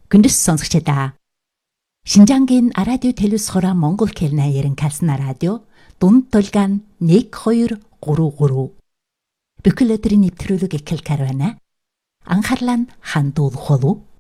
Гүндэс сонсогчдаа. Шинжангийн радио телевизхора Монгол хэлний ярин калсна радио дунд тулгаан 1233. Бүхэл өдрийн нэвтрүүлэг эхэлж байна. Анхаарлаа хандуулах болов.